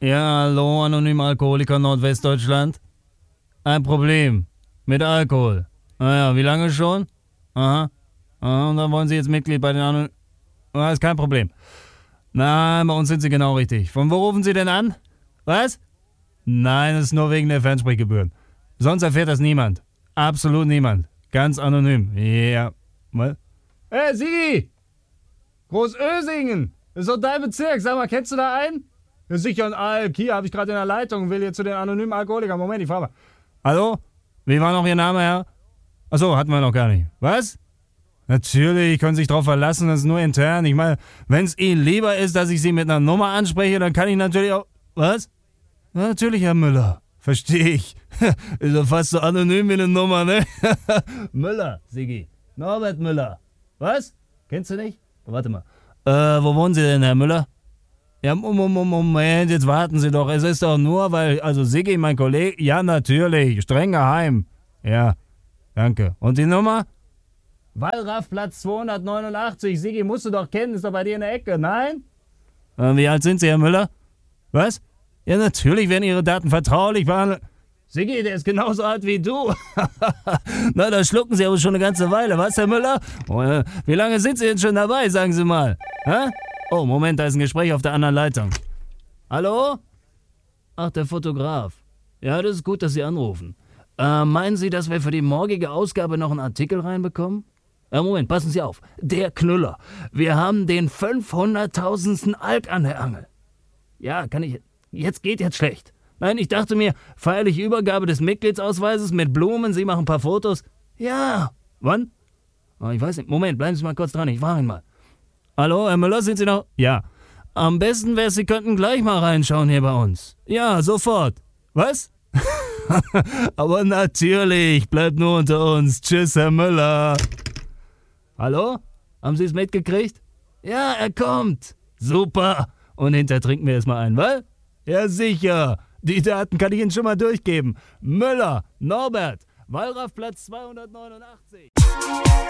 Ja, hallo, anonymer Alkoholiker Nordwestdeutschland. Ein Problem. Mit Alkohol. Naja, wie lange schon? Aha. Und dann wollen Sie jetzt Mitglied bei den anderen... Ist kein Problem. Nein, bei uns sind Sie genau richtig. Von wo rufen Sie denn an? Was? Nein, das ist nur wegen der Fernsprechgebühren. Sonst erfährt das niemand. Absolut niemand. Ganz anonym. Ja. Was? Hey, Sigi! Großösingen! Das ist doch dein Bezirk. Sag mal, kennst du da einen? Ja, sicher ein Alk. Hier habe ich gerade in der Leitung. Will hier zu den anonymen Alkoholikern. Moment, ich frage mal. Hallo? Wie war noch Ihr Name, Herr? Achso, hatten wir noch gar nicht. Was? Natürlich, können sich drauf verlassen, das ist nur intern. Ich meine, wenn es Ihnen lieber ist, dass ich Sie mit einer Nummer anspreche, dann kann ich natürlich auch... Was? Na, natürlich, Herr Müller. Verstehe ich. Ist doch fast so anonym wie eine Nummer, ne? Müller, Sigi. Norbert Müller. Was? Kennst du nicht? Warte mal. Wo wohnen Sie denn, Herr Müller? Ja, Moment, jetzt warten Sie doch. Es ist doch nur, weil... Also Sigi, mein Kollege... Ja, natürlich. Streng geheim. Ja, danke. Und die Nummer? Wallraffplatz 289. Sigi, musst du doch kennen. Ist doch bei dir in der Ecke. Nein? Wie alt sind Sie, Herr Müller? Was? Ja, natürlich werden Ihre Daten vertraulich behandelt. Sigi, der ist genauso alt wie du. Na, da schlucken Sie aber schon eine ganze Weile. Was, Herr Müller? Wie lange sind Sie denn schon dabei, sagen Sie mal? Hä? Oh, Moment, da ist ein Gespräch auf der anderen Leitung. Hallo? Ach, der Fotograf. Ja, das ist gut, dass Sie anrufen. Meinen Sie, dass wir für die morgige Ausgabe noch einen Artikel reinbekommen? Moment, passen Sie auf. Der Knüller. Wir haben den 500.000. Alk an der Angel. Ja, kann ich... Jetzt schlecht. Nein, ich dachte mir, feierliche Übergabe des Mitgliedsausweises mit Blumen, Sie machen ein paar Fotos. Ja. Wann? Oh, ich weiß nicht. Moment, bleiben Sie mal kurz dran, ich frage ihn mal. Hallo, Herr Müller, sind Sie noch... Ja. Am besten wäre es, Sie könnten gleich mal reinschauen hier bei uns. Ja, sofort. Was? Aber natürlich, bleibt nur unter uns. Tschüss, Herr Müller. Hallo? Haben Sie es mitgekriegt? Ja, er kommt. Super. Und hinterher trinken wir erstmal ein, was? Ja, sicher. Die Daten kann ich Ihnen schon mal durchgeben. Müller, Norbert, Wallraffplatz 289.